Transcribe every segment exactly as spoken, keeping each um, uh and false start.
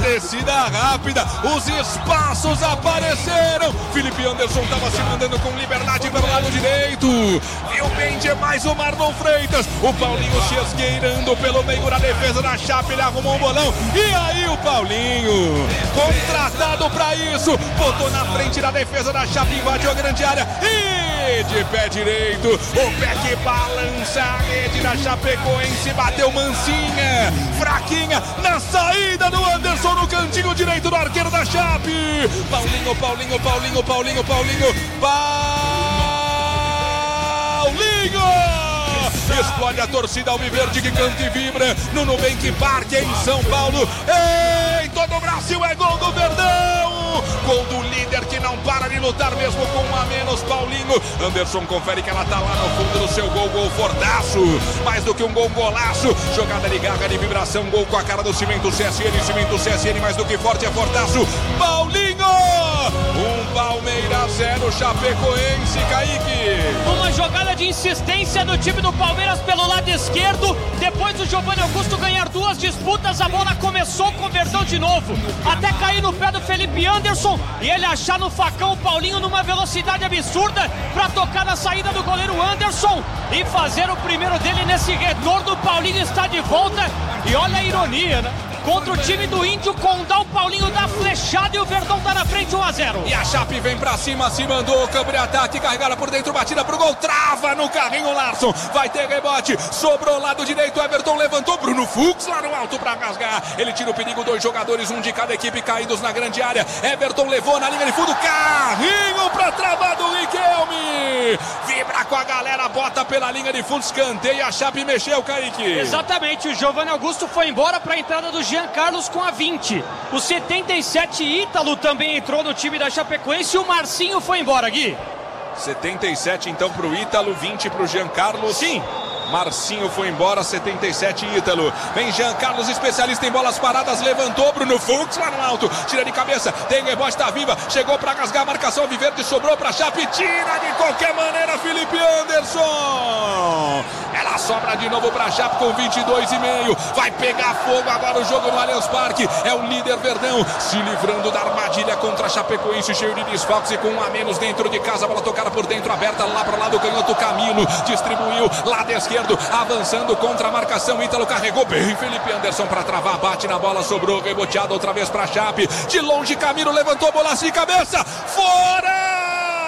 descida rápida, os espaços apareceram. Felipe Anderson estava se mandando com liberdade pelo lado direito. Viu bem demais o Marlon Freitas. O Paulinho se esgueirando pelo meio da defesa da Chape. Ele arrumou um bolão. E aí o Paulinho, contratado para isso, botou na frente da defesa da Chape, invadiu a grande área. E de pé direito, o pé que balança a rede da Chapecoense. Bateu mansinha, fraquinha, na saída do Anderson no cantinho direito do arqueiro da Chape. Paulinho, Paulinho, Paulinho, Paulinho, Paulinho, Paulinho! Explode a torcida alviverde que canta e vibra no Nubank Park em São Paulo. Em todo o Brasil é gol do Verdão! Gol do líder que não para de lutar mesmo com um a menos. Paulinho, Anderson confere que ela tá lá no fundo do seu gol, gol fortaço, mais do que um gol, golaço, jogada de garra, de vibração, gol com a cara do Cimento C S N, Cimento C S N, mais do que forte, é fortaço. Paulinho, um Palmeiras zero, Chapecoense, Kaique. Uma jogada de insistência do time do Palmeiras pelo lado esquerdo, depois do Giovanni Augusto ganhar duas disputas, a bola começou com o Verdão de novo, até cair no pé do Felipe Anderson, e ele achar no facão o Paulinho numa velocidade absurda para tocar na saída do goleiro Anderson e fazer o primeiro dele nesse retorno. O Paulinho está de volta e olha a ironia, né? Contra o time do Índio Condá, o Paulinho dá flechada e o Verdão tá na frente, um a zero. E a Chape vem pra cima, se mandou, campo de ataque, carregada por dentro, batida pro gol, trava no carrinho Larson, vai ter rebote, sobrou lado direito, Everton levantou, Bruno Fux lá no alto pra rasgar, ele tira o perigo, dois jogadores, um de cada equipe caídos na grande área, Everton levou na linha de fundo, carrinho pra travar do Riquelme, vibra com a galera, bota pela linha de fundo, escanteio, a Chape mexeu, Kaique. Exatamente, o Giovanni Augusto foi embora pra entrada do Jean Carlos com a vinte. O setenta e sete Ítalo também entrou no time da Chapecoense e o Marcinho foi embora, Gui. setenta e sete então pro Ítalo, vinte pro Jean Carlos. Sim. Marcinho foi embora, setenta e sete Ítalo. Vem Jean Carlos, especialista em bolas paradas, levantou Bruno Fux lá no alto, tira de cabeça, tem rebote, tá viva, chegou pra rasgar a marcação Viverde, sobrou pra Chape, tira de qualquer maneira Felipe Anderson. Ela sobra de novo pra Chape com vinte e dois e meio. Vai pegar fogo agora o jogo no Allianz Parque. É o líder Verdão se livrando da armadilha contra a Chapecoense, cheio de desfalques e com um a menos dentro de casa. A bola tocada por dentro, aberta lá pro lado, canhoto Camilo distribuiu, lado esquerdo, avançando contra a marcação. Ítalo carregou bem Felipe Anderson pra travar, bate na bola, sobrou, reboteado outra vez pra Chape. De longe Camilo levantou, bola de cabeça, fora!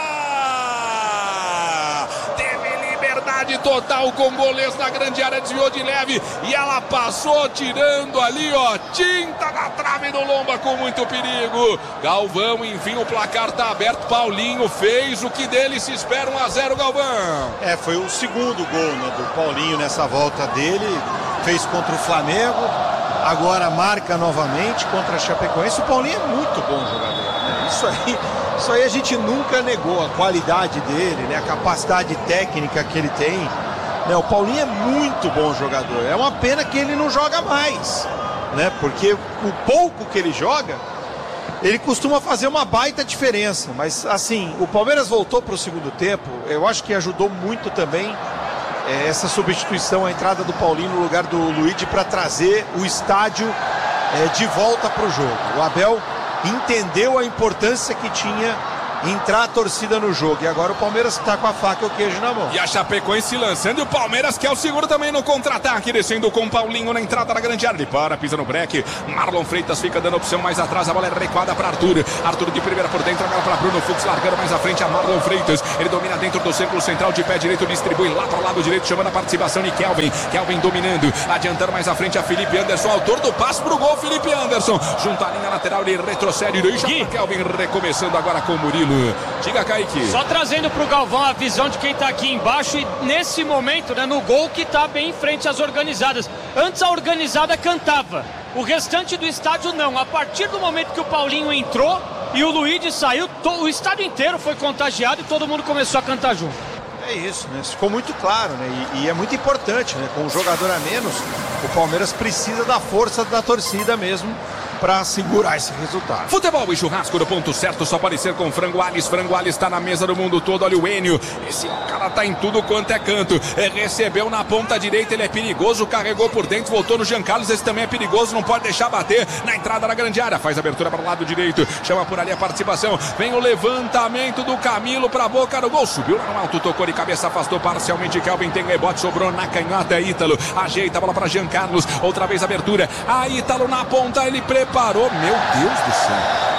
Total com goleiro na grande área, desviou de leve e ela passou tirando ali, ó, tinta na trave do Lomba com muito perigo. Galvão, enfim, o placar tá aberto. Paulinho fez o que dele se espera, um a zero, Galvão. É, foi o segundo gol, né, do Paulinho nessa volta dele, fez contra o Flamengo, agora marca novamente contra a Chapecoense. O Paulinho é muito bom jogador, né? Isso aí Isso aí a gente nunca negou, a qualidade dele, né? A capacidade técnica que ele tem, né? O Paulinho é muito bom jogador. É uma pena que ele não joga mais, né? Porque o pouco que ele joga, ele costuma fazer uma baita diferença. Mas assim, o Palmeiras voltou para o segundo tempo. Eu acho que ajudou muito também é, essa substituição, a entrada do Paulinho no lugar do Luigi, para trazer o estádio é, de volta para o jogo. O Abel entendeu a importância que tinha entrar a torcida no jogo, e agora o Palmeiras está com a faca e o queijo na mão. E a Chapecoense lançando, e o Palmeiras quer o seguro também no contra-ataque, descendo com o Paulinho na entrada da grande área. Ele para, pisa no breque, Marlon Freitas fica dando opção mais atrás, a bola é recuada para Arthur, Arthur de primeira por dentro, agora para Bruno Fux, largando mais à frente a Marlon Freitas, ele domina dentro do círculo central, de pé direito, distribui lá para o lado direito, chamando a participação de Kelvin, Kelvin dominando, adiantando mais à frente a Felipe Anderson, autor do passe pro gol, Felipe Anderson, junto à linha lateral, ele retrocede, e deixa para Kelvin, recomeçando agora com o Murilo. Diga, Kaique. Só trazendo pro Galvão a visão de quem tá aqui embaixo e nesse momento, né, no gol que tá bem em frente às organizadas. Antes a organizada cantava, o restante do estádio não. A partir do momento que o Paulinho entrou e o Luigi saiu, o estádio inteiro foi contagiado e todo mundo começou a cantar junto. É isso, né? Ficou muito claro, né? E, e é muito importante, né? Com um jogador a menos, o Palmeiras precisa da força da torcida mesmo para segurar esse resultado. Futebol e churrasco do ponto certo, só pode ser com Frango Alves. Frango Alves está na mesa do mundo todo. Olha o Enio, esse cara tá em tudo quanto é canto. É, recebeu na ponta direita, ele é perigoso, carregou por dentro, voltou no Jean Carlos, esse também é perigoso, não pode deixar bater na entrada da grande área. Faz abertura para o lado direito, chama por ali a participação. Vem o levantamento do Camilo para a boca do gol. Subiu lá no alto, tocou de cabeça, afastou parcialmente. Kelvin tem rebote, sobrou na canhota. Ítalo ajeita a bola para Jean Carlos. Outra vez abertura. A Ítalo na ponta, ele preparou. Meu Deus do céu.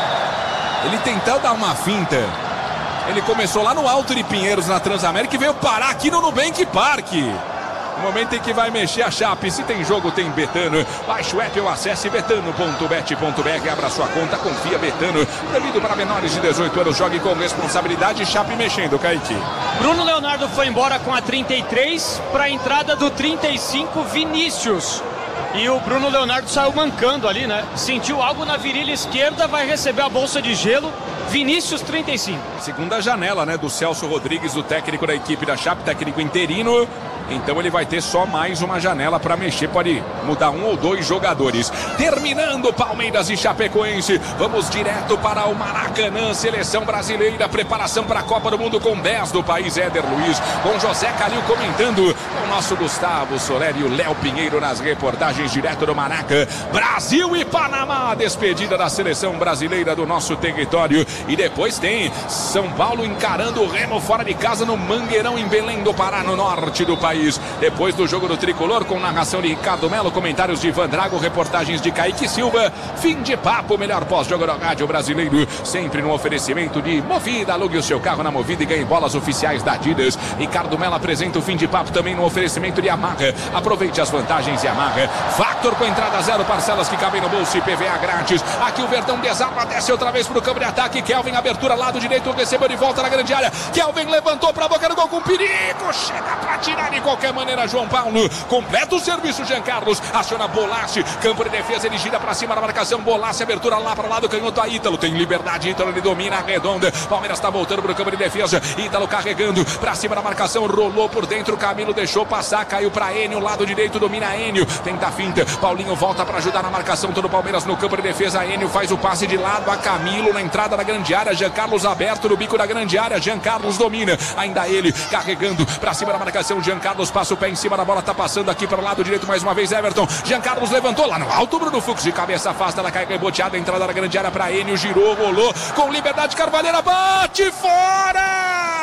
Ele tentou dar uma finta. Ele começou lá no Alto de Pinheiros, na Transamérica, e veio parar aqui no Nubank Park. No momento em que vai mexer a Chape. Se tem jogo, tem Betano. Baixe o app ou acesse betano ponto bet ponto br. Abra sua conta, confia Betano. Proibido para menores de dezoito anos. Jogue com responsabilidade. Chape mexendo, Kaique. Bruno Leonardo foi embora com a trinta e três para a entrada do trinta e cinco, Vinícius. E o Bruno Leonardo saiu mancando ali, né? Sentiu algo na virilha esquerda, vai receber a bolsa de gelo. Vinícius, trinta e cinco. Segunda janela, né, do Celso Rodrigues, do técnico da equipe da Chape, técnico interino. Então ele vai ter só mais uma janela para mexer, pode mudar um ou dois jogadores. Terminando Palmeiras e Chapecoense, vamos direto para o Maracanã, seleção brasileira, preparação para a Copa do Mundo com dez do país, Éder Luiz, com José Calil comentando, o nosso Gustavo Soler e o Léo Pinheiro nas reportagens direto do Maracanã. Brasil e Panamá, despedida da seleção brasileira do nosso território. E depois tem São Paulo encarando o Remo fora de casa no Mangueirão, em Belém do Pará, no norte do país. Depois do jogo do Tricolor, com narração de Ricardo Melo, comentários de Ivan Drago, reportagens de Kaique Silva. Fim de papo, melhor pós-jogo do rádio brasileiro, sempre no oferecimento de Movida. Alugue o seu carro na Movida e ganhe bolas oficiais da Adidas. Ricardo Melo apresenta o fim de papo também no oferecimento de Yamaha. Aproveite as vantagens Yamaha. Factor com entrada zero, parcelas que cabem no bolso e P V A grátis. Aqui o Verdão desarma, desce outra vez pro campo de ataque. Kelvin, abertura, lado direito, recebeu de volta na grande área. Kelvin levantou pra boca do gol com perigo. Chega pra tirar de qualquer maneira, João Paulo. Completa o serviço, Jean Carlos. Aciona Bolassi. Campo de defesa, ele gira pra cima da marcação. Bolassi, abertura lá para o lado, canhoto a Ítalo. Tem liberdade, Ítalo, ele domina a redonda. Palmeiras tá voltando pro campo de defesa. Ítalo carregando pra cima da marcação. Rolou por dentro, Camilo deixou passar. Caiu pra Enio, lado direito, domina Enio. Tenta a finta. Paulinho volta pra ajudar na marcação. Todo o Palmeiras no campo de defesa. Enio faz o passe de lado a Camilo na entrada da grande área. Jean Carlos aberto no bico da grande área. Jean Carlos domina. Ainda ele carregando pra cima da marcação. Jean Carlos passa o pé em cima da bola. Tá passando aqui para o lado direito mais uma vez. Everton. Jean Carlos levantou lá no alto. Bruno Fux de cabeça afasta. Ela cai reboteada. Entrada da grande área para Enio. Girou, rolou com liberdade. Carvalheira bate fora!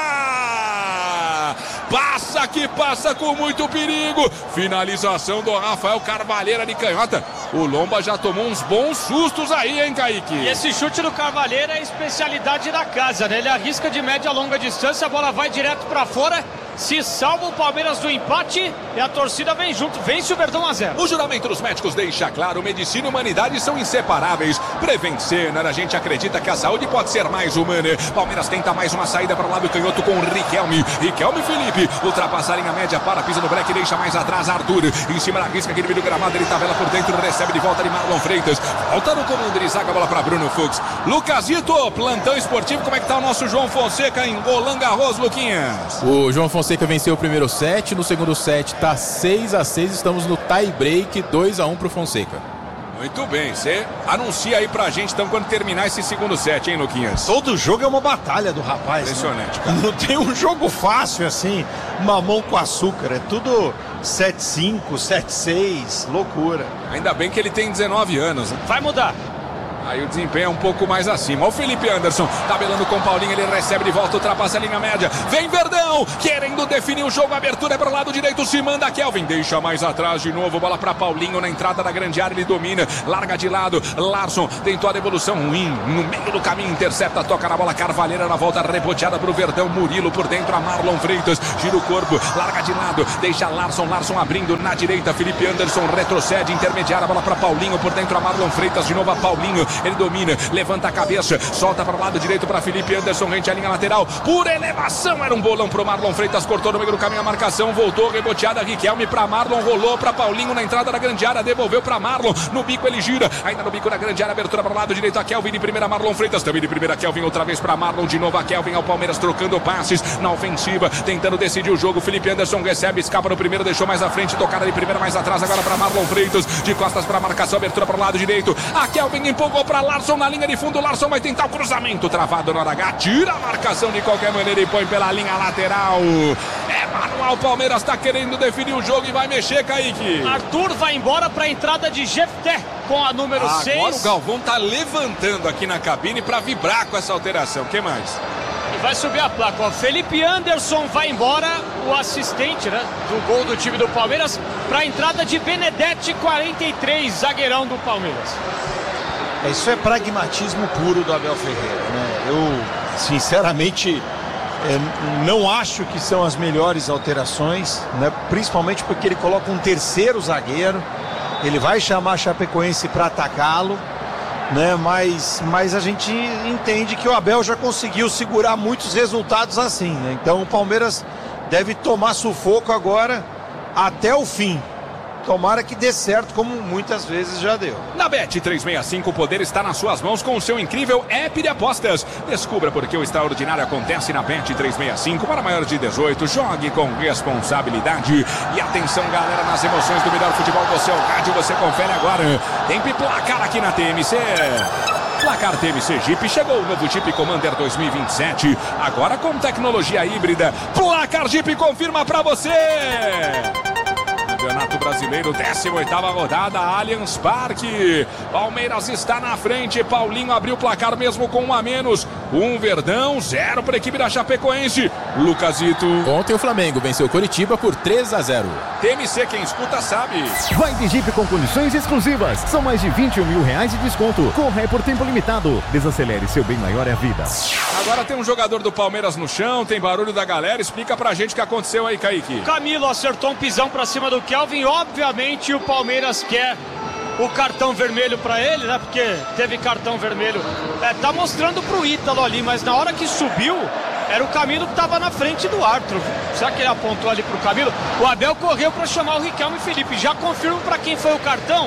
Passa que passa com muito perigo. Finalização do Rafael Carvalheira de canhota. O Lomba já tomou uns bons sustos aí, hein, Kaique? E esse chute do Carvalheira é especialidade da casa, né? Ele arrisca de média a longa distância, a bola vai direto para fora. Se salva o Palmeiras do empate e a torcida vem junto, vence o Verdão a zero. O juramento dos médicos deixa claro, medicina e humanidade são inseparáveis. Prevent Sena, a gente acredita que a saúde pode ser mais humana. Palmeiras tenta mais uma saída para o lado canhoto com o Riquelme. Riquelme Felipe, ultrapassa a linha média, para, pisa no break, deixa mais atrás Arthur. Em cima da risca, aquele vídeo gramado, ele tabela por dentro, recebe de volta de Marlon Freitas. Volta no comando, ele saca a bola para Bruno Fux. Lucasito, plantão esportivo, como é que tá o nosso João Fonseca em Roland Garros, Luquinhas? O João Fonseca venceu o primeiro set, no segundo set tá seis a seis, estamos no tie break, dois a um pro Fonseca. Muito bem, você anuncia aí pra gente então quando terminar esse segundo set, hein, Luquinhas? Todo jogo é uma batalha do rapaz. Impressionante, né? cara. Não tem um jogo fácil assim, mamão com açúcar, é tudo sete cinco, sete seis, loucura. Ainda bem que ele tem dezenove anos, né? Vai mudar. Aí o desempenho é um pouco mais acima. O Felipe Anderson tabelando com o Paulinho, ele recebe de volta, ultrapassa a linha média. Vem Verdão, querendo definir o jogo. Abertura é para o lado direito, se manda Kelvin. Deixa mais atrás de novo, bola para Paulinho na entrada da grande área, ele domina. Larga de lado, Larson tentou a devolução ruim. No meio do caminho, intercepta, toca na bola. Carvalheira na volta, reboteada para o Verdão. Murilo por dentro, a Marlon Freitas. Gira o corpo, larga de lado, deixa Larson. Larson abrindo na direita, Felipe Anderson retrocede, intermediária, bola para Paulinho por dentro, a Marlon Freitas. De novo a Paulinho. ele domina, levanta a cabeça, solta para o lado direito para Felipe Anderson, rente à linha lateral, por elevação, era um bolão pro Marlon Freitas, cortou no meio do caminho a marcação, voltou, reboteada, Riquelme para Marlon, rolou para Paulinho na entrada da grande área, devolveu para Marlon, no bico ele gira, ainda no bico da grande área, abertura para o lado direito, a Kelvin de primeira, Marlon Freitas, também de primeira, Kelvin outra vez para Marlon, de novo a Kelvin ao Palmeiras, trocando passes na ofensiva, tentando decidir o jogo, Felipe Anderson recebe, escapa no primeiro, deixou mais à frente, tocada de primeira, mais atrás, agora para Marlon Freitas, de costas para a marcação, abertura para o lado direito, a Kelvin empolgou para Larson na linha de fundo, Larson vai tentar o cruzamento, travado no H, tira a marcação de qualquer maneira e põe pela linha lateral, é manual, Palmeiras está querendo definir o jogo e vai mexer, Kaique. Arthur vai embora para a entrada de Jefté com a número seis. Agora o Galvão tá levantando aqui na cabine para vibrar com essa alteração, o que mais? E vai subir a placa, ó. Felipe Anderson vai embora, o assistente, né, do gol do time do Palmeiras, para a entrada de Benedetti, quarenta e três, zagueirão do Palmeiras. Isso é pragmatismo puro do Abel Ferreira, né? Eu, sinceramente, é, não acho que são as melhores alterações, né? Principalmente porque ele coloca um terceiro zagueiro, ele vai chamar a Chapecoense para atacá-lo, né? Mas, mas a gente entende que o Abel já conseguiu segurar muitos resultados assim, né? Então o Palmeiras deve tomar sufoco agora até o fim. Tomara que dê certo, como muitas vezes já deu. Na Bet trezentos e sessenta e cinco, o poder está nas suas mãos com o seu incrível app de apostas. Descubra porque o extraordinário acontece na Bet trezentos e sessenta e cinco. Para maiores de dezoito, jogue com responsabilidade. E atenção, galera, nas emoções do melhor futebol do seu rádio, você confere agora. Tem placar aqui na T M C. Placar T M C Jeep, chegou o novo Jeep Commander dois mil e vinte e sete, agora com tecnologia híbrida. Placar Jeep confirma pra você. Campeonato Brasileiro, décima oitava rodada, Allianz Parque. Palmeiras está na frente, Paulinho abriu o placar mesmo com um a menos. Um Verdão, zero para a equipe da Chapecoense. Lucasito. Ontem o Flamengo venceu Coritiba por três a zero. T M C, quem escuta sabe. Vai de Jeep com condições exclusivas. São mais de vinte e um mil reais de desconto. Corre por tempo limitado. Desacelere, seu bem maior é a vida. Agora tem um jogador do Palmeiras no chão, tem barulho da galera. Explica pra gente o que aconteceu aí, Kaique. Camilo acertou um pisão pra cima do Kelvin. Obviamente o Palmeiras quer o cartão vermelho para ele, né? Porque teve cartão vermelho. É, tá mostrando pro Ítalo ali, mas na hora que subiu, era o Camilo que tava na frente do árbitro. Será que ele apontou ali pro Camilo? O Abel correu para chamar o Riquelme e Felipe. Já confirmo para quem foi o cartão.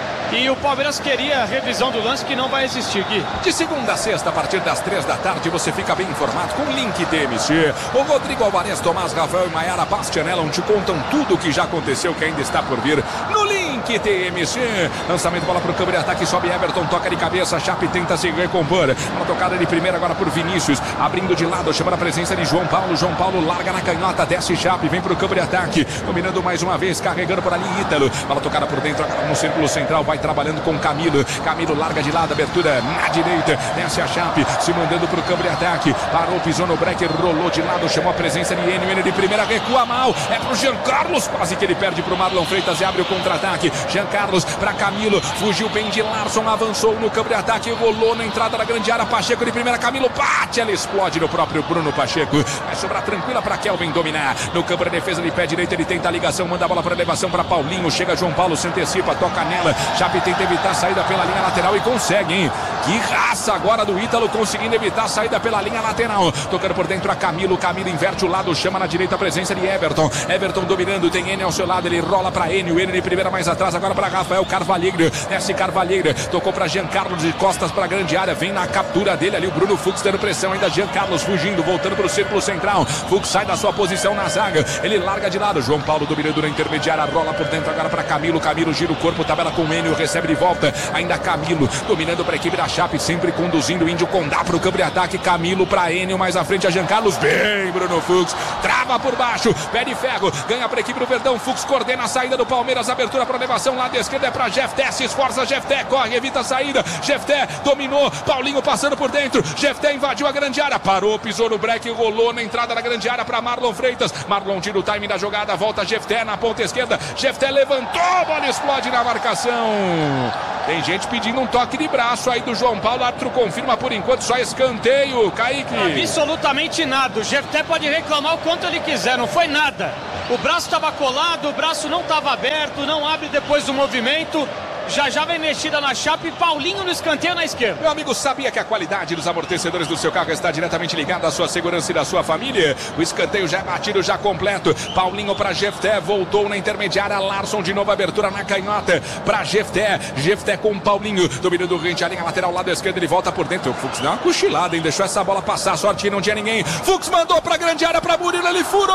E o Palmeiras queria a revisão do lance, que não vai existir, Gui. De segunda a sexta, a partir das três da tarde, você fica bem informado com o Link T M C. O Rodrigo Alvarez, Tomás Rafael e Maiara Bastianello te contam tudo o que já aconteceu, que ainda está por vir no Link T M C. Lançamento, bola para o câmbio de ataque, sobe Everton, toca de cabeça, Chape tenta se recompor. Uma tocada de primeira agora por Vinícius, abrindo de lado, chama a presença de João Paulo. João Paulo larga na canhota, desce Chape, vem para o câmbio de ataque, dominando mais uma vez, carregando por ali Ítalo. Bola tocada por dentro, no círculo central, vai trabalhando com Camilo. Camilo larga de lado, abertura na direita, desce a Chape, se mandando para o campo de ataque, parou, pisou no break, rolou de lado, chamou a presença de Enio, Enio de primeira, recua mal, é pro Jean Carlos, quase que ele perde pro Marlon Freitas e abre o contra-ataque. Jean Carlos para Camilo, fugiu bem de Larson, avançou no campo de ataque, rolou na entrada da grande área, Pacheco de primeira, Camilo bate, ela explode no próprio Bruno Pacheco, vai sobrar tranquila para Kelvin dominar, no campo de defesa de pé direito, ele tenta a ligação, manda a bola para elevação para Paulinho, chega João Paulo, se antecipa, toca nela, Chape tenta evitar a saída pela linha lateral e consegue, hein? Que raça agora do Ítalo, conseguindo evitar a saída pela linha lateral, tocando por dentro a Camilo, Camilo inverte o lado, chama na direita a presença de Everton, Everton dominando, tem Enio ao seu lado, ele rola para Enio, Enio de primeira mais atrás, agora para Rafael Carvalheira, desce Carvalheira, tocou para Jean Carlos de costas para a grande área, vem na captura dele ali o Bruno Fux dando pressão, ainda Jean Carlos fugindo, voltando para o círculo central, Fux sai da sua posição na zaga, ele larga de lado, João Paulo dominando na intermediária, rola por dentro agora para Camilo, Camilo gira o corpo, tabela com o Enio, recebe de volta, ainda Camilo, dominando para a equipe da Chape, sempre conduzindo o Índio Condá para o campo de ataque, Camilo para Enio, mais à frente a Jean Carlos, bem Bruno Fux, trava por baixo, pé de ferro, ganha para a equipe do Verdão, Fux coordena a saída do Palmeiras, abertura para elevação, lado esquerdo é para Jefté, se esforça Jefté, corre, evita a saída, Jefté dominou, Paulinho passando por dentro, Jefté invadiu a grande área, parou, pisou no break, rolou na entrada da grande área para Marlon Freitas, Marlon tira o time da jogada, volta Jefté na ponta esquerda, Jefté levantou, a bola explode na marcação. Tem gente pedindo um toque de braço aí do João Paulo, o árbitro confirma por enquanto só escanteio, Kaique. Absolutamente nada, o Jefté pode reclamar o quanto ele quiser, não foi nada. O braço estava colado, o braço não estava aberto, não abre depois do movimento. Já já vem mexida na chapa e Paulinho no escanteio na esquerda. Meu amigo, sabia que a qualidade dos amortecedores do seu carro está diretamente ligada à sua segurança e da sua família? O escanteio já é batido, já completo. Paulinho para Jefté, voltou na intermediária. Larson de novo, abertura na canhota para Jefté. Jefté com Paulinho, domínio do Rente, a linha lateral, lado esquerdo, ele volta por dentro. O Fux deu uma cochilada, hein? Deixou essa bola passar, sorte que não tinha ninguém. Fux mandou para a grande área para Murilo, ele furou!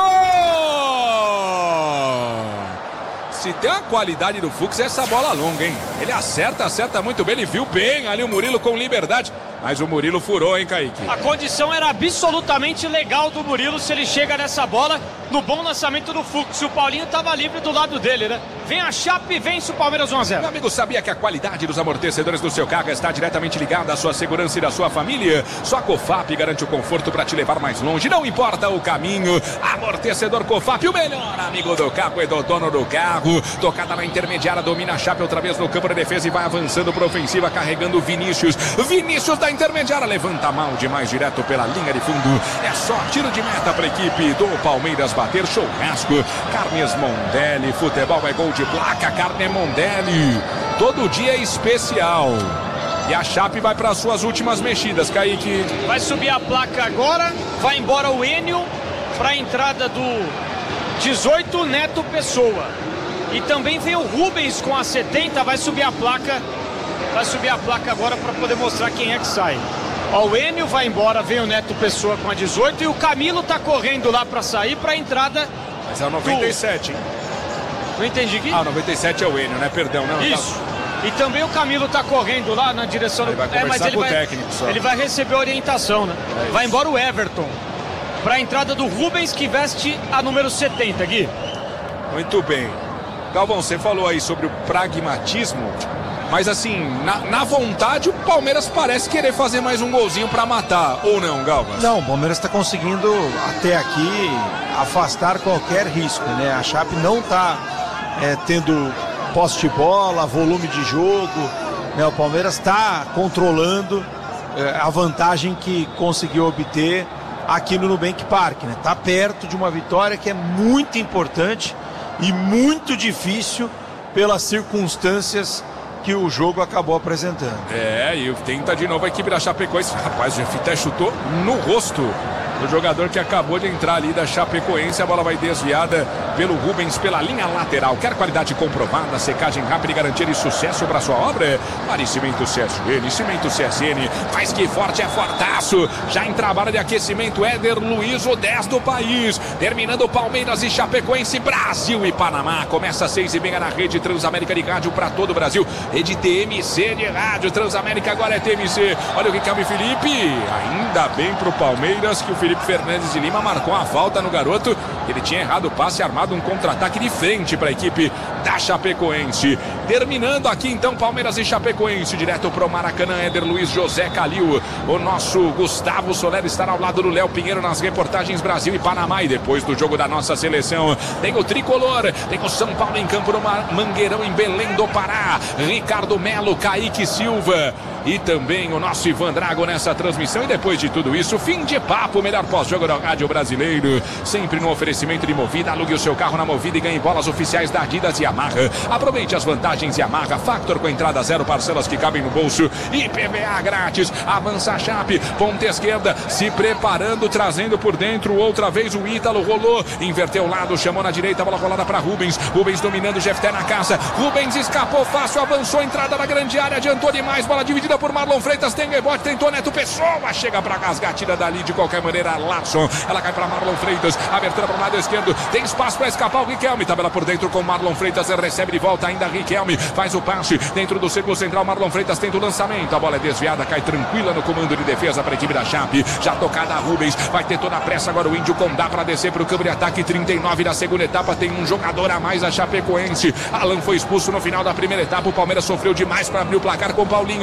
Se tem a qualidade do Fux, é essa bola longa, hein? Ele acerta, acerta muito bem, ele viu bem ali o Murilo com liberdade. Mas o Murilo furou, hein, Kaique? A condição era absolutamente legal do Murilo se ele chega nessa bola no bom lançamento do Fux. O Paulinho estava livre do lado dele, né? Vem a Chape e vence o Palmeiras um a zero. Meu amigo, sabia que a qualidade dos amortecedores do seu carro está diretamente ligada à sua segurança e da sua família? Só a Cofap garante o conforto para te levar mais longe, não importa o caminho. Amortecedor Cofap, o melhor amigo do carro e do dono do carro. Tocada na intermediária, domina a Chape outra vez no campo de defesa e vai avançando para ofensiva, carregando Vinícius. Vinícius da intermediária, levanta mal demais direto pela linha de fundo. É só tiro de meta para a equipe do Palmeiras bater. Churrasco, Carnes Mondelli, futebol é gol de placa, Carne Mondelli. Todo dia é especial. E a Chape vai para as suas últimas mexidas, Kaique. Vai subir a placa agora, vai embora o Enio para a entrada do dezoito, Neto Pessoa. E também vem o Rubens com a setenta, vai subir a placa. Vai subir a placa agora para poder mostrar quem é que sai. Ó, o Enio vai embora, vem o Neto Pessoa com a dezoito e o Camilo tá correndo lá para sair para a entrada. Mas é o noventa e sete, do... hein? Não entendi aqui? Ah, o noventa e sete é o Enio, né? Perdão, não. Isso. Tá... E também o Camilo tá correndo lá na direção do... Ele vai conversar é, mas ele com vai... o técnico só. Ele vai receber orientação, né? É vai embora o Everton para a entrada do Rubens, que veste a número setenta, Gui. Muito bem. Galvão, você falou aí sobre o pragmatismo, mas assim, na, na vontade o Palmeiras parece querer fazer mais um golzinho para matar, ou não, Galvão? Não, o Palmeiras está conseguindo até aqui afastar qualquer risco, né? A Chape não está é, tendo posse de bola, volume de jogo, né? O Palmeiras está controlando é, a vantagem que conseguiu obter aqui no Nubank Park, né? Está perto de uma vitória que é muito importante e muito difícil pelas circunstâncias que o jogo acabou apresentando. É, e tenta de novo a equipe da Chapecoense. Rapaz, o Jefté chutou no rosto do jogador que acabou de entrar ali da Chapecoense. A bola vai desviada pelo Rubens pela linha lateral. Quer qualidade comprovada, secagem rápida e garantia de sucesso para sua obra? Mari Cimento C S N, Cimento C S N, faz que forte é fortaço. Já em trabalho de aquecimento, Éder Luiz, o dez do país. Terminando Palmeiras e Chapecoense, Brasil e Panamá. Começa às seis e meia na rede Transamérica de rádio para todo o Brasil. Rede T M C de rádio, Transamérica agora é T M C. Olha o Riquelme Felipe, ainda bem pro Palmeiras que o Felipe Fernandes de Lima marcou a falta no garoto. Ele tinha errado o passe, armado um contra-ataque de frente para a equipe da Chapecoense. Terminando aqui então Palmeiras e Chapecoense, direto pro Maracanã, Éder Luiz, José Calil. O nosso Gustavo Soler estará ao lado do Léo Pinheiro nas reportagens Brasil e Panamá. E depois do jogo da nossa seleção, tem o Tricolor, tem o São Paulo em campo no Mangueirão, em Belém do Pará. Ricardo Melo, Kaique Silva e também o nosso Ivan Drago nessa transmissão. E depois de tudo isso, fim de papo, melhor pós-jogo do rádio brasileiro, sempre no oferecimento de Movida. Alugue o seu carro na Movida e ganhe bolas oficiais da Adidas e Yamaha. Aproveite as vantagens Yamaha, Factor com entrada zero, parcelas que cabem no bolso e P V A grátis. Avança a Chape, ponta esquerda, se preparando, trazendo por dentro, outra vez o Ítalo, rolou, inverteu o lado, chamou na direita, bola rolada para Rubens, Rubens dominando, Jefté na caça, Rubens escapou fácil, avançou, entrada na grande área, adiantou demais, bola dividida por Marlon Freitas, tem rebote, tentou Neto Pessoa, chega para rasgar, tira dali de qualquer maneira, Larson, ela cai para Marlon Freitas, abertura para o lado esquerdo, tem espaço para escapar o Riquelme, tabela por dentro com Marlon Freitas, recebe de volta ainda Riquelme, faz o passe dentro do círculo central, Marlon Freitas tenta o lançamento, a bola é desviada, cai tranquila no comando de defesa para a equipe da Chape, já tocada a Rubens, vai ter toda a pressa agora o Índio, com dá para descer para o campo de ataque, trinta e nove da segunda etapa, tem um jogador a mais a Chapecoense, Alan foi expulso no final da primeira etapa, o Palmeiras sofreu demais para abrir o placar com o Paulinho,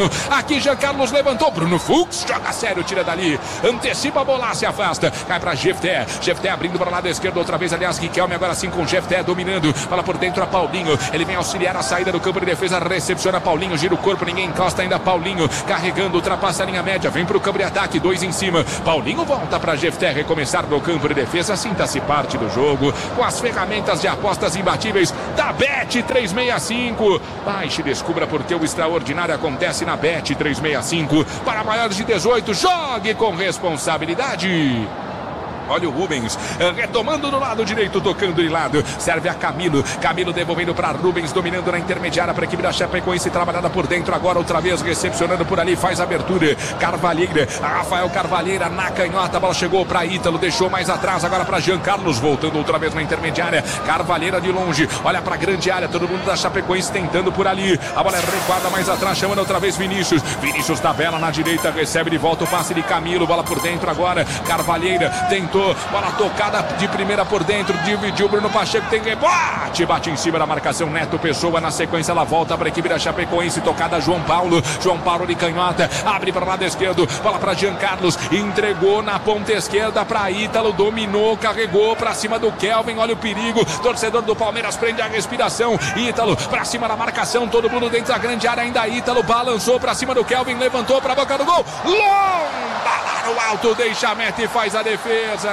ataque, Jean Carlos levantou, Bruno Fux joga sério, tira dali, antecipa a bola, se afasta, cai pra Jefté, Jefté abrindo para o lado esquerdo, outra vez, aliás, Riquelme agora sim com Jefté dominando, bola por dentro a Paulinho, ele vem auxiliar a saída do campo de defesa, recepciona Paulinho, gira o corpo, ninguém encosta ainda, Paulinho carregando, ultrapassa a linha média, vem pro campo de ataque, dois em cima, Paulinho volta pra Jefté recomeçar no campo de defesa, sinta-se parte do jogo, com as ferramentas de apostas imbatíveis da Bet trezentos e sessenta e cinco, baixe e descubra porque o extraordinário acontece na Bet trezentos e sessenta e cinco, para maiores de dezoito, jogue com responsabilidade. Olha o Rubens, retomando do lado direito, tocando de lado, serve a Camilo, Camilo devolvendo para Rubens, dominando na intermediária para a equipe da Chapecoense, trabalhada por dentro agora, outra vez recepcionando por ali, faz a abertura, Carvalheira, Rafael Carvalheira na canhota, a bola chegou para Ítalo, deixou mais atrás, agora para Jean Carlos, voltando outra vez na intermediária, Carvalheira de longe, olha para a grande área, todo mundo da Chapecoense tentando por ali, a bola é recuada mais atrás, chamando outra vez Vinícius, Vinícius tabela na direita, recebe de volta o passe de Camilo, bola por dentro agora, Carvalheira tentou, bola tocada de primeira por dentro, dividiu Bruno Pacheco, tem rebote, bate em cima da marcação, Neto Pessoa, na sequência ela volta para a equipe da Chapecoense, tocada João Paulo, João Paulo de canhota, abre para o lado esquerdo, bola para Jean Carlos, entregou na ponta esquerda para Ítalo, dominou, carregou para cima do Kelvin, olha o perigo, torcedor do Palmeiras prende a respiração, Ítalo para cima da marcação, todo mundo dentro da grande área, ainda Ítalo balançou para cima do Kelvin, levantou para a boca do gol, lomba lá no alto, deixa a meta e faz a defesa.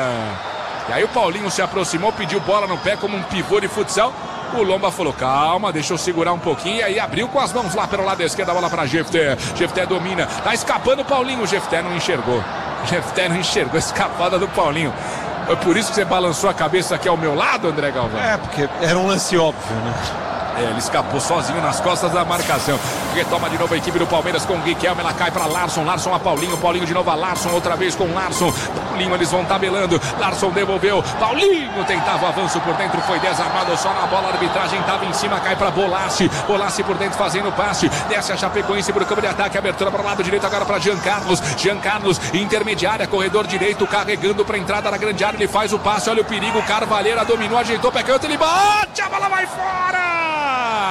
E aí o Paulinho se aproximou, pediu bola no pé como um pivô de futsal. O Lomba falou, calma, deixa eu segurar um pouquinho. E aí abriu com as mãos lá pelo lado esquerdo, a bola para Jefté. Jefté domina, tá escapando o Paulinho. Jefté não enxergou. Jefté não enxergou a escapada do Paulinho. Foi por isso que você balançou a cabeça aqui ao meu lado, André Galvão? É, porque era um lance óbvio, né? É, ele escapou sozinho nas costas da marcação. Retoma de novo a equipe do Palmeiras com o Riquelme. Ela cai para Larson. Larson a Paulinho. Paulinho de novo a Larson. Outra vez com Larson. Paulinho, eles vão tabelando. Larson devolveu. Paulinho tentava avanço por dentro. Foi desarmado só na bola. A arbitragem estava em cima. Cai para Bolassi. Bolassi por dentro fazendo o passe. Desce a Chapecoense para o campo de ataque. Abertura para o lado direito agora para Jean Carlos. Jean Carlos, intermediária. Corredor direito. Carregando para a entrada da grande área. Ele faz o passe. Olha o perigo. Carvalheira dominou. Ajeitou o pé canto. Ele bate. A bola vai fora.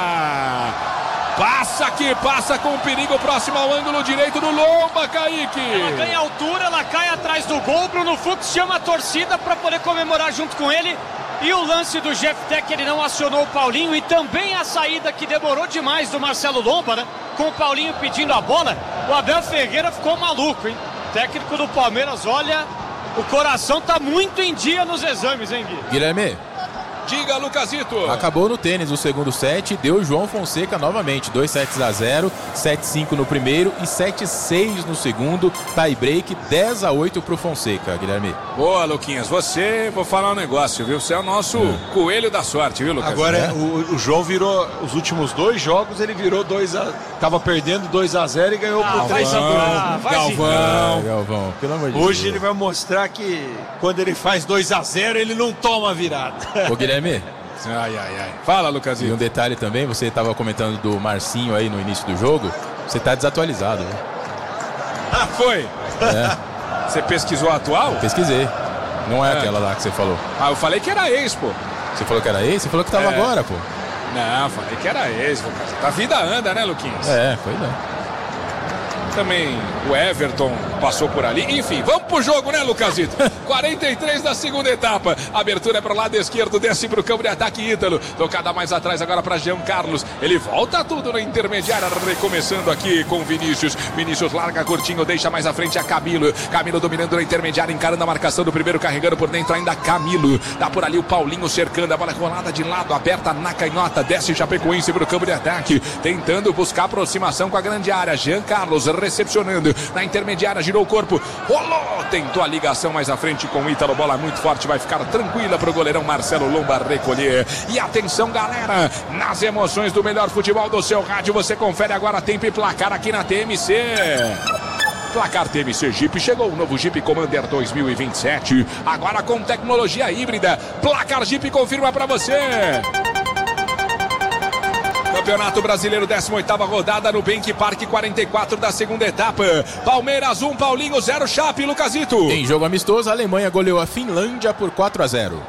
Passa aqui, passa com perigo, próximo ao ângulo direito do Lomba, Kaique. Ela ganha altura, ela cai atrás do gol, Bruno Fux chama a torcida para poder comemorar junto com ele. E o lance do Jefté, que ele não acionou o Paulinho, e também a saída que demorou demais do Marcelo Lomba, né? Com o Paulinho pedindo a bola, o Abel Ferreira ficou maluco, hein? Técnico do Palmeiras, olha, o coração tá muito em dia nos exames, hein, Gui? Guilherme. Diga, Lucasito. Acabou no tênis o segundo set, deu João Fonseca novamente, dois sets a zero, sete a cinco no primeiro e sete a seis no segundo, tie break, dez a oito pro Fonseca, Guilherme. Boa, Luquinhas, você, vou falar um negócio, viu? Você é o nosso hum. coelho da sorte, viu, Lucas? Agora, é. o, o João virou, os últimos dois jogos, ele virou dois a... Tava perdendo dois a zero e ganhou ah, por três a dois. Ah, Galvão. É, Galvão, pelo amor de Hoje Deus. ele vai mostrar que quando ele faz dois a zero, ele não toma virada. Ô, Guilherme. Ai, ai, ai. Fala, Lucas. E um detalhe também, você estava comentando do Marcinho aí no início do jogo, você tá desatualizado, né? Ah, foi? É. Você pesquisou a atual? Pesquisei. Não é, É. aquela lá que você falou. Ah, eu falei que era ex, pô. Você falou que era ex? Você falou que tava É. agora, pô. Não, falei que era ex, Lucas. A vida anda, né, Luquinhas? É, foi não. Também o Everton passou por ali. Enfim, vamos pro jogo, né, Lucasito? quarenta e três da segunda etapa. Abertura é pro lado esquerdo, desce pro campo de ataque Ítalo. Tocada mais atrás agora para Jean Carlos. Ele volta tudo na intermediária, recomeçando aqui com Vinícius. Vinícius larga curtinho, deixa mais à frente a Camilo. Camilo dominando na intermediária, encarando a marcação do primeiro, carregando por dentro ainda Camilo. Dá por ali o Paulinho cercando, a bola rolada de lado, aberta na canhota. Desce Chapecoense pro campo de ataque, tentando buscar aproximação com a grande área. Jean Carlos recepcionando na intermediária, girou o corpo, rolou, tentou a ligação mais à frente com o Ítalo, bola muito forte, vai ficar tranquila pro goleirão Marcelo Lomba recolher. E atenção, galera, nas emoções do melhor futebol do seu rádio, você confere agora tempo e placar aqui na T M C. Placar T M C Jeep, chegou o novo Jeep Commander dois mil e vinte e sete, agora com tecnologia híbrida. Placar Jeep confirma pra você. Campeonato Brasileiro, décima oitava rodada no Bank Park, quarenta e quatro da segunda etapa. Palmeiras um, Paulinho zero, Chape, Lucasito. Em jogo amistoso, a Alemanha goleou a Finlândia por quatro a zero.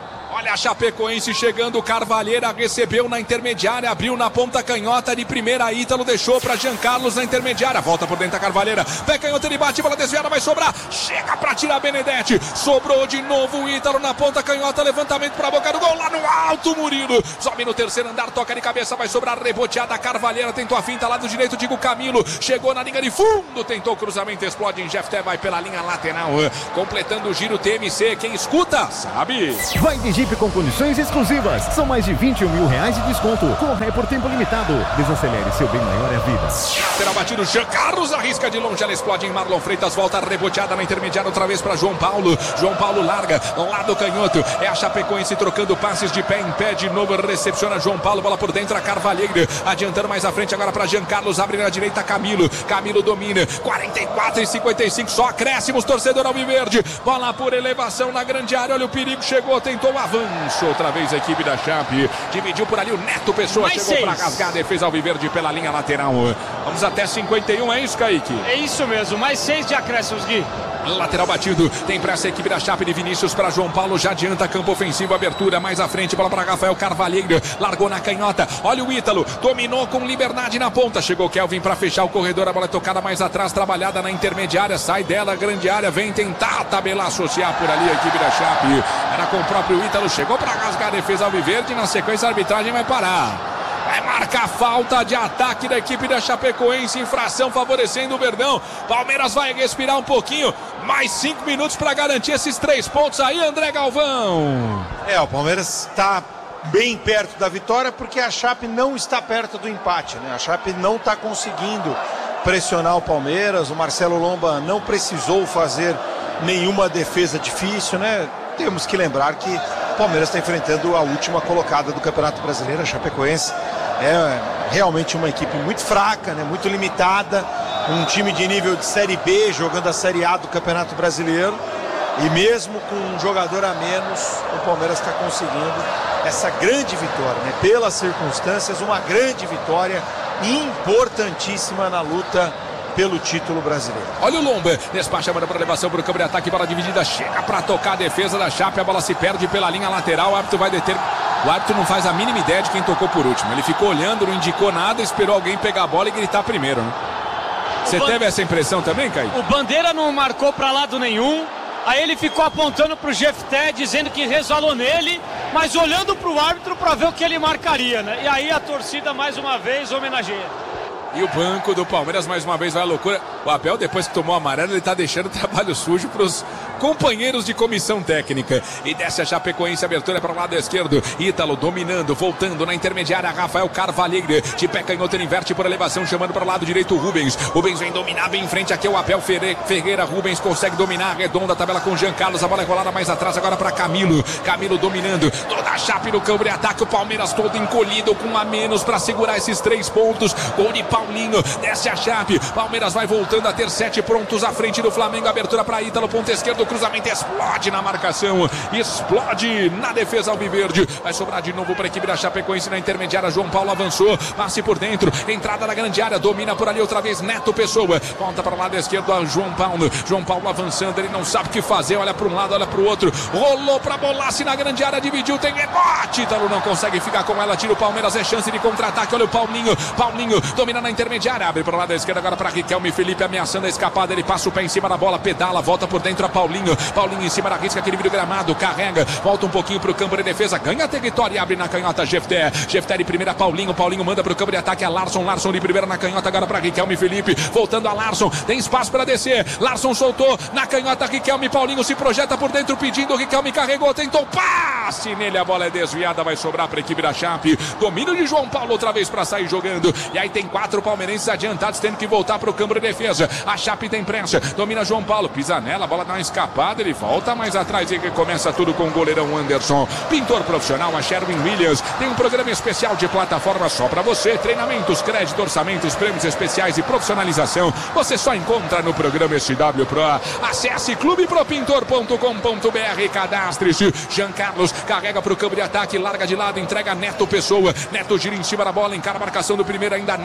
Olha a Chapecoense chegando, Carvalheira recebeu na intermediária, abriu na ponta canhota de primeira, Ítalo deixou para Jean Carlos na intermediária, volta por dentro a Carvalheira, pé canhota, ele bate, bola desviada, vai sobrar, chega para tirar Benedetti, sobrou de novo o Ítalo na ponta canhota, levantamento para a boca do gol, lá no alto, Murilo, sobe no terceiro andar, toca de cabeça, vai sobrar, reboteada, Carvalheira tentou a finta, lado direito, digo Camilo, chegou na linha de fundo, tentou cruzamento, explode em Jefté, vai pela linha lateral, completando o giro T M C, quem escuta, sabe. Vai de Jeep com condições exclusivas, são mais de vinte e um mil reais de desconto, corre por tempo limitado, desacelere, seu bem maior é a vida. Lateral batido, Jean Carlos arrisca de longe, ela explode em Marlon Freitas, volta reboteada na intermediária outra vez para João Paulo, João Paulo larga, lado canhoto, é a Chapecoense trocando passes de pé em pé, de novo recepciona João Paulo, bola por dentro a Carvalheira, adiantando mais à frente agora para Jean Carlos, abre na direita Camilo, Camilo domina, quarenta e quatro e cinquenta e cinco, só acréscimos, torcedor alviverde, bola por elevação na grande área, olha o perigo, chegou, tentou o avanço, outra vez a equipe da Chape, dividiu por ali o Neto Pessoa, mais chegou para rasgar a defesa alviverde pela linha lateral, vamos até cinquenta e um, é isso, Kaique? É isso mesmo, mais seis de acréscimos, Gui. Lateral batido, tem para essa equipe da Chape de Vinícius para João Paulo, já adianta campo ofensivo, abertura mais à frente, bola para Rafael Carvalheira, largou na canhota, olha o Ítalo, dominou com liberdade na ponta, chegou Kelvin para fechar o corredor, a bola é tocada mais atrás, trabalhada na intermediária, sai dela, grande área, vem tentar tabelar, associar por ali a equipe da Chape, era com o próprio Ítalo, chegou para rasgar a defesa alviverde, na sequência a arbitragem vai parar. Vai marcar falta de ataque da equipe da Chapecoense, infração favorecendo o Verdão. Palmeiras vai respirar um pouquinho, mais cinco minutos para garantir esses três pontos aí, André Galvão. É, o Palmeiras está bem perto da vitória porque a Chape não está perto do empate, né? A Chape não está conseguindo pressionar o Palmeiras, o Marcelo Lomba não precisou fazer nenhuma defesa difícil, né? Temos que lembrar que o Palmeiras está enfrentando a última colocada do Campeonato Brasileiro, a Chapecoense. É realmente uma equipe muito fraca, né? Muito limitada, um time de nível de Série B, jogando a Série A do Campeonato Brasileiro. E mesmo com um jogador a menos, o Palmeiras está conseguindo essa grande vitória, né? Pelas circunstâncias, uma grande vitória importantíssima na luta pelo título brasileiro. Olha o Lomba, despacha a para elevação para o campo de ataque, bola dividida, chega para tocar a defesa da Chape, a bola se perde pela linha lateral, o árbitro vai deter, o árbitro não faz a mínima ideia de quem tocou por último, ele ficou olhando, não indicou nada, esperou alguém pegar a bola e gritar primeiro, né? Você Ban... teve essa impressão também, Caio? O Bandeira não marcou para lado nenhum, aí ele ficou apontando para o Jefté, dizendo que resvalou nele, mas olhando para o árbitro para ver o que ele marcaria, né? E aí a torcida mais uma vez homenageia. E o banco do Palmeiras mais uma vez vai à loucura. O Abel, depois que tomou amarelo, ele tá deixando trabalho sujo para os companheiros de comissão técnica. E desce a Chapecoense, abertura para o lado esquerdo. Ítalo dominando, voltando na intermediária. Rafael Carvalheira, de pé canhoto, ele inverte por elevação, chamando para o lado direito o Rubens. Rubens vem dominar bem em frente aqui o Abel Ferreira. Rubens consegue dominar, redonda a tabela com o Jean Carlos. A bola é rolada mais atrás agora para Camilo. Camilo dominando, toda a Chape no campo de ataque. O Palmeiras todo encolhido com um a menos para segurar esses três pontos. Gol de Paulinho, desce a Chape. Palmeiras vai voltando a ter sete prontos à frente do Flamengo. Abertura para Ítalo, ponta esquerda, o cruzamento explode na marcação, explode na defesa alviverde. Vai sobrar de novo para a equipe da Chapecoense na intermediária. João Paulo avançou, passe por dentro, entrada na grande área, domina por ali outra vez Neto Pessoa, volta para o lado esquerdo a João Paulo. João Paulo avançando, ele não sabe o que fazer, olha para um lado, olha para o outro, rolou para Bolassi na grande área, dividiu, tem rebote, Ítalo não consegue ficar com ela, tira o Palmeiras, é chance de contra-ataque. Olha o Paulinho, Paulinho domina na intermediária, abre para o lado esquerdo agora para Riquelme Felipe, ameaçando a escapada, ele passa o pé em cima da bola, pedala, volta por dentro a Paulinho, Paulinho em cima da risca, aquele vídeo gramado, carrega, volta um pouquinho para o campo de defesa, ganha território e abre na canhota Jefté, Jefté de primeira, Paulinho, Paulinho manda para o campo de ataque a Larson, Larson de primeira na canhota agora para Riquelme Felipe, voltando a Larson, tem espaço para descer, Larson soltou, na canhota Riquelme, Paulinho se projeta por dentro pedindo, Riquelme carregou, tentou passe nele, a bola é desviada, vai sobrar para a equipe da Chape, domínio de João Paulo outra vez para sair jogando, e aí tem quatro palmeirenses adiantados tendo que voltar para o campo de defesa, a Chape tem pressa, domina João Paulo, pisa nela, a bola dá uma escapada, ele volta mais atrás e começa tudo com o goleirão Anderson, pintor profissional, a Sherwin Williams, tem um programa especial de plataforma só para você, treinamentos, crédito, orçamentos, prêmios especiais e profissionalização, você só encontra no programa S W Pro, acesse clube pro pintor ponto com ponto b r, cadastre-se, Jean Carlos carrega para o campo de ataque, larga de lado, entrega Neto Pessoa, Neto gira em cima da bola, encara a marcação do primeiro, ainda Neto,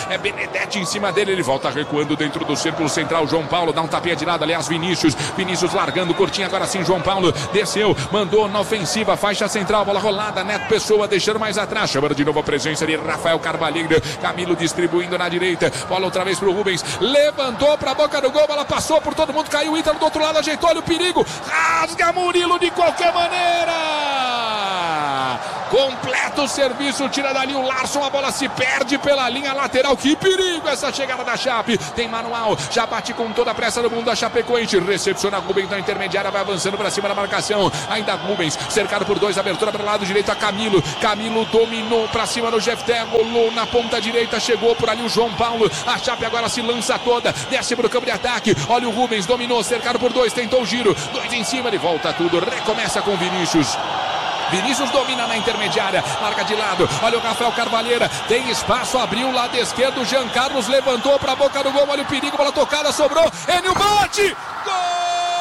é Benedetti em cima dele, ele volta recuando dentro do círculo central, João Paulo dá um tapinha de lado, aliás, Vinícius, Vinícius largando, curtinho, agora sim, João Paulo desceu, mandou na ofensiva, faixa central, bola rolada, Neto Pessoa deixando mais atrás, chamando de novo a presença de Rafael Carvalho, Camilo distribuindo na direita, bola outra vez pro Rubens, levantou pra boca do gol, bola passou por todo mundo, caiu o Ítalo do outro lado, ajeitou, olha o perigo, rasga Murilo de qualquer maneira, completa o serviço, tira dali o Larson, a bola se perde pela linha lateral, que perigo essa chegada da Chape, tem manual, já bate com toda a pressa do mundo da Chapecoense, recepciona Rubens na intermediária, vai avançando pra cima da marcação, ainda Rubens, cercado por dois, abertura para o lado direito a Camilo, Camilo dominou pra cima do Jefté, rolou na ponta direita, chegou por ali o João Paulo, a Chape agora se lança toda, desce pro campo de ataque, olha o Rubens, dominou, cercado por dois, tentou o giro, dois em cima, ele volta tudo, recomeça com Vinícius. Vinícius domina na intermediária, larga de lado, olha o Rafael Carvalheira, tem espaço, abriu o lado esquerdo, Jean Carlos levantou para a boca do gol, olha o perigo, bola tocada, sobrou, Enio bate, gol!